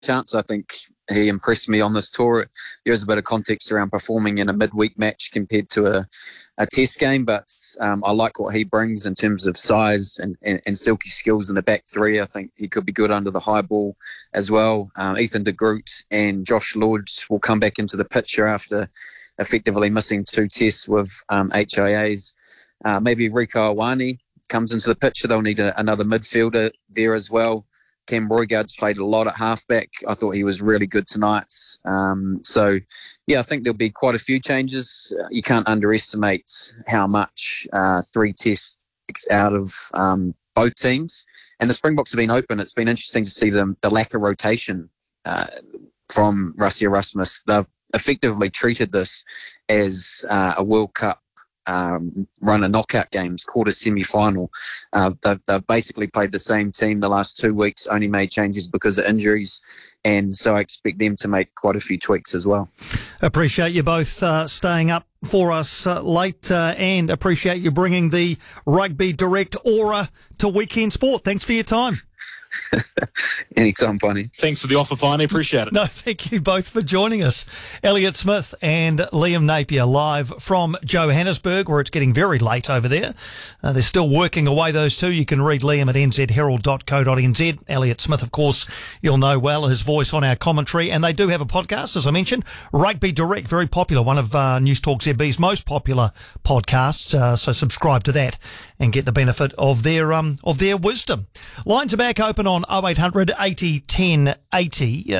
chance. I think he impressed me on this tour. There is a bit of context around performing in a midweek match compared to a test game, but I like what he brings in terms of size and silky skills in the back three. I think he could be good under the high ball as well. Ethan de Groot and Josh Lords will come back into the picture after effectively missing 2 tests with HIAs. Maybe Rieko Ioane comes into the picture. They'll need another midfielder there as well. Cam Roygaard's played a lot at halfback. I thought he was really good tonight. I think there'll be quite a few changes. You can't underestimate how much 3 tests out of both teams. And the Springboks have been open. It's been interesting to see the lack of rotation from Rassie Erasmus. They've effectively treated this as a World Cup run of knockout games, quarter semi-final. They've basically played the same team the last 2 weeks, only made changes because of injuries, and so I expect them to make quite a few tweaks as well. Appreciate you both staying up for us late and appreciate you bringing the Rugby Direct aura to Weekend Sport. Thanks for your time. Anytime, Piney. Thanks for the offer, Piney. Appreciate it. No, thank you both for joining us. Elliott Smith and Liam Napier live from Johannesburg, where it's getting very late over there. They're still working away, those two. You can read Liam at nzherald.co.nz. Elliott Smith, of course, you'll know well, his voice on our commentary. And they do have a podcast, as I mentioned, Rugby Direct, very popular, one of News Talk ZB's most popular podcasts. So subscribe to that and get the benefit of their wisdom. Lines are back open on 0800 80 10 80.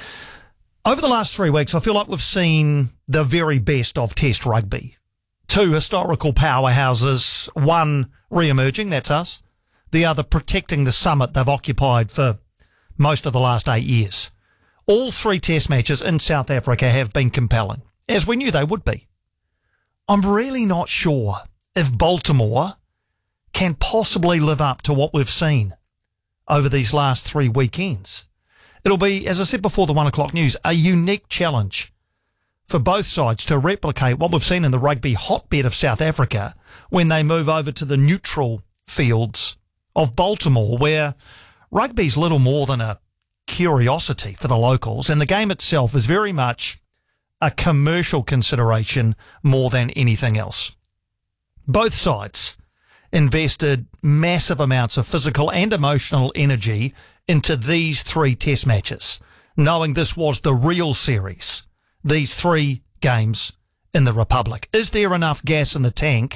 Over the last 3 weeks, I feel like we've seen the very best of Test rugby. 2 historical powerhouses, one re-emerging, that's us, the other protecting the summit they've occupied for most of the last 8 years. All 3 Test matches in South Africa have been compelling, as we knew they would be. I'm really not sure if Baltimore can possibly live up to what we've seen over these last 3 weekends. It'll be, as I said before the 1 o'clock news, a unique challenge for both sides to replicate what we've seen in the rugby hotbed of South Africa when they move over to the neutral fields of Baltimore, where rugby's little more than a curiosity for the locals, and the game itself is very much a commercial consideration more than anything else. Both sides invested massive amounts of physical and emotional energy into these 3 Test matches, knowing this was the real series, these 3 games in the Republic. Is there enough gas in the tank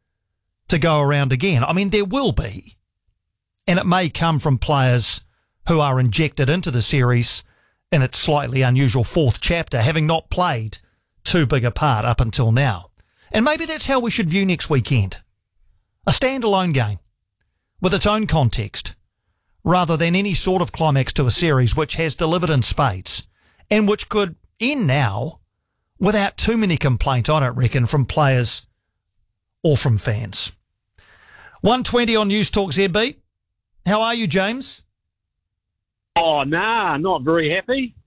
to go around again? I mean, there will be, and it may come from players who are injected into the series in its slightly unusual 4th chapter, having not played too big a part up until now. And maybe that's how we should view next weekend. A standalone game with its own context, rather than any sort of climax to a series which has delivered in spades and which could end now without too many complaints, I don't reckon, from players or from fans. 1:20 on News Talk ZB. How are you, James? Oh, nah, not very happy.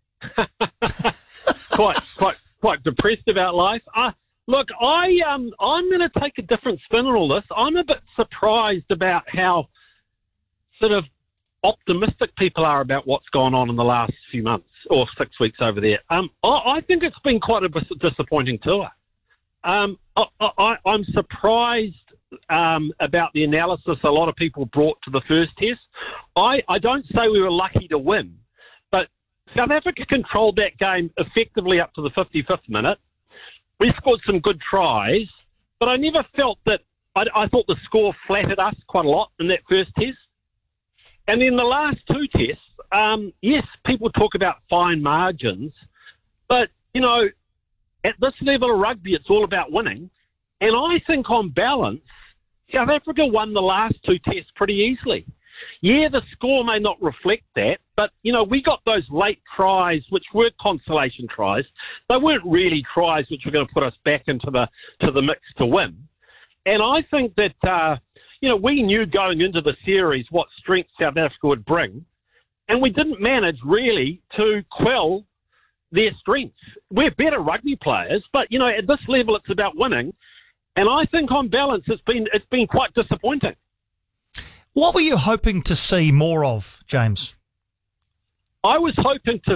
quite depressed about life. Look, I'm going to take a different spin on all this. I'm a bit surprised about how sort of optimistic people are about what's gone on in the last few months or 6 weeks over there. I think it's been quite a disappointing tour. I'm surprised about the analysis a lot of people brought to the first test. I don't say we were lucky to win, but South Africa controlled that game effectively up to the 55th minute. We scored some good tries, but I never felt that I thought the score flattered us quite a lot in that first test. And then the last 2 tests, yes, people talk about fine margins, but, you know, at this level of rugby, it's all about winning. And I think on balance, South Africa won the last 2 tests pretty easily. Yeah, the score may not reflect that, but, you know, we got those late tries, which were consolation tries. They weren't really tries which were going to put us back into the mix to win. And I think that, you know, we knew going into the series what strength South Africa would bring, and we didn't manage really to quell their strengths. We're better rugby players, but, you know, at this level it's about winning. And I think on balance it's been quite disappointing. What were you hoping to see more of, James? I was hoping to